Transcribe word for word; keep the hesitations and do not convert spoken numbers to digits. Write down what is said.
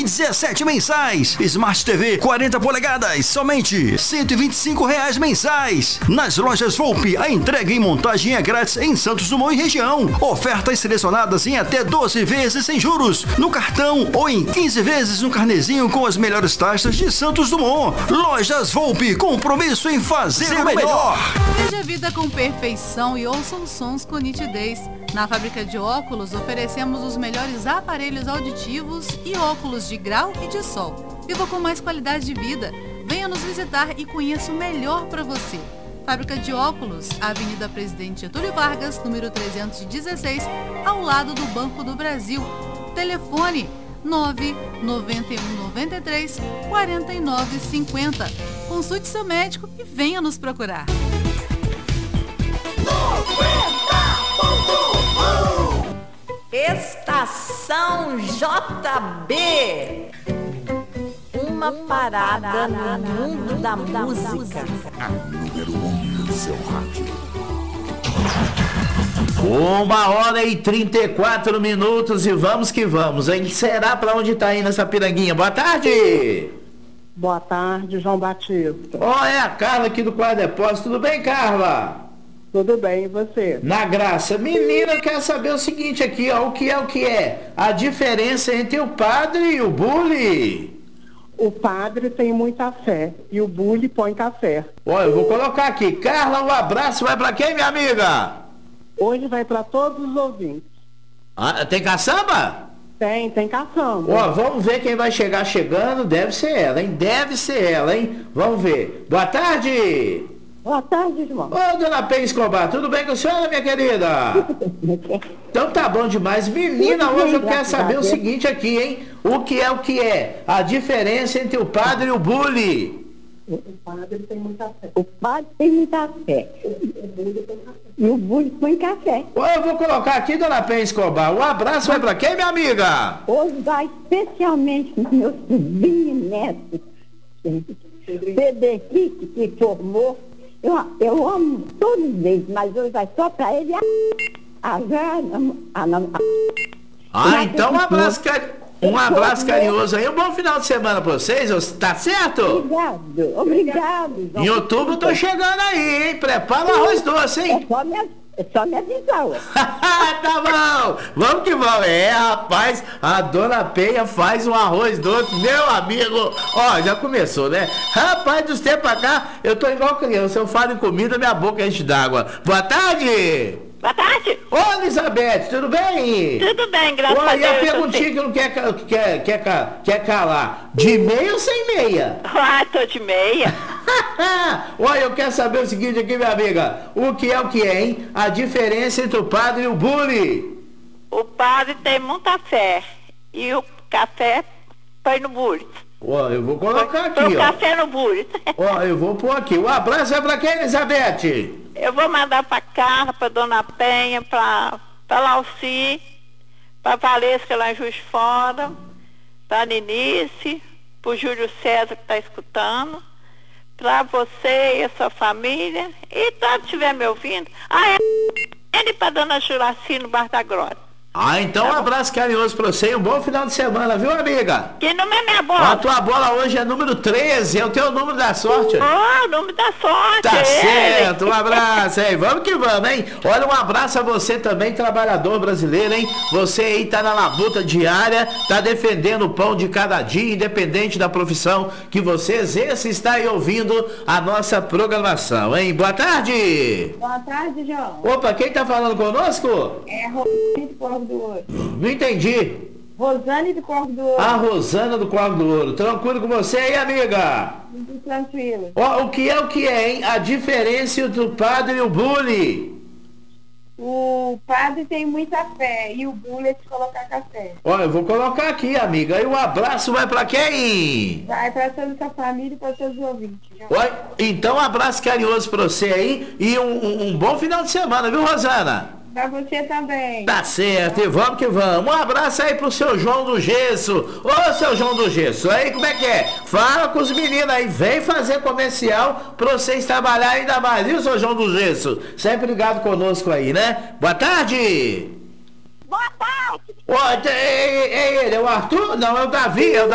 dezessete mensais. Smart T V quarenta polegadas, somente cento e vinte e cinco reais mensais. Nas lojas Volpe, a entrega e montagem é grátis em Santos Dumont e região. Ofertas selecionadas em até doze vezes sem juros no cartão ou em quinze vezes no carnezinho com as melhores taxas de Santos Dumont. Lojas Volpe, compromisso em fazer o melhor. Veja a vida com perfeição e ouça os sons com nitidez. Na fábrica de óculos, oferecemos os melhores aparelhos auditivos e óculos de grau e de sol. Viva com mais qualidade de vida. Venha nos visitar e conheça o melhor para você. Fábrica de óculos, Avenida Presidente Getúlio Vargas, número trezentos e dezesseis, ao lado do Banco do Brasil. Telefone nove nove um nove três quatro nove cinco zero. Consulte seu médico e venha nos procurar. Estação J B. Uma parada no mundo da música. A número um do seu rádio. Uma hora e trinta e quatro minutos e vamos que vamos, hein? Será pra onde tá indo essa piranguinha? Boa tarde! Boa tarde, João Batista. Ó, oh, é a Carla aqui do Quadro Depósito. Tudo bem, Carla? Tudo bem, e você? Na graça. Menina, quer saber o seguinte aqui, ó. O que é o que é? A diferença entre o padre e o bully. O padre tem muita fé e o bully põe café. Ó, eu vou colocar aqui. Carla, um abraço. Vai pra quem, minha amiga? Hoje vai para todos os ouvintes. Ah, tem caçamba? Tem, tem caçamba. Ó, vamos ver quem vai chegar chegando. Deve ser ela, hein? Deve ser ela, hein? Vamos ver. Boa tarde! Boa tarde, irmão. Ô, dona Penha Escobar, tudo bem com a senhora, minha querida? Então tá bom demais. Menina, hoje eu quero saber o seguinte aqui, hein? O que é o que é? A diferença entre o padre e o bully. O padre tem muita fé. O padre tem muita fé. E o bully põe café. Ô, eu vou colocar aqui, dona Penha Escobar. Um abraço vai pra quem, minha amiga? Hoje vai especialmente pro meu sobrinho e neto, Pedro Henrique, que formou. Eu, eu amo todos eles, mas hoje vai só pra ele a a Jana, a, a, a, Ah, então um abraço, cari... um abraço carinhoso aí. Um bom final de semana pra vocês, tá certo? Obrigado, obrigado. Em outubro eu tô chegando aí, hein? Prepara o arroz doce, hein? É só me, é só me avisar, ué. Tá bom, vamos que vamos. É, rapaz, a dona Penha faz um arroz doce, meu amigo. Ó, já começou, né? Rapaz, dos tempos pra cá, eu tô igual criança. Eu falo em comida, minha boca enche d'água. Boa tarde! Boa tarde. Ô, Elizabeth, tudo bem? Tudo bem, graças Ô, a Deus. E a perguntinha que não quer, quer, quer, quer calar, de meia ou sem meia? Ah, tô de meia. Olha, eu quero saber o seguinte aqui, minha amiga. O que é o que é, hein? A diferença entre o padre e o bully. O padre tem muita fé e o café põe no bully. Ó, eu vou colocar aqui, o ó. café no bully. Ó, eu vou pôr aqui. Um abraço é pra quem, Elizabeth? Eu vou mandar pra Carla, pra Dona Penha, pra, pra Lauci, pra Valesca lá em Juiz de Fora, pra Ninice, pro Júlio César que tá escutando, pra você e a sua família, e todo estiver me ouvindo. Ah, é ele pra Dona Juraci no Bar da Glória. Ah, então um abraço carinhoso pra você e um bom final de semana, viu, amiga? Que número é minha bola? A tua bola hoje é número treze, é o teu número da sorte. Oh, o número da sorte. Tá é certo, ele. um abraço aí, vamos que vamos, hein? Olha, um abraço a você também, trabalhador brasileiro, hein? Você aí tá na labuta diária, tá defendendo o pão de cada dia, independente da profissão que você exerce, está aí ouvindo a nossa programação, hein? Boa tarde! Boa tarde, João. Opa, quem tá falando conosco? É Rosane do Corvo do Ouro. Não entendi. Rosane do Corvo do Ouro. A Rosana do Corvo do Ouro. Tranquilo com você aí, amiga? Muito tranquilo. Ó, o que é o que é, hein? A diferença entre o padre e o bully. O padre tem muita fé e o bully é de colocar café. Ó, eu vou colocar aqui, amiga. E um abraço vai pra quem? Vai para toda a sua família e para todos os ouvintes. João. Oi? Então um abraço carinhoso pra você aí e um, um, um bom final de semana, viu, Rosana? Pra você também. Tá certo, e vamos que vamos. Um abraço aí pro seu João do Gesso. Ô, seu João do Gesso, aí como é que é? Fala com os meninos aí, vem fazer comercial pra vocês trabalharem ainda mais, viu, seu João do Gesso? Sempre ligado conosco aí, né? Boa tarde! Boa tarde. Ó, é, é ele, é o Arthur? Não, é o Davi, é o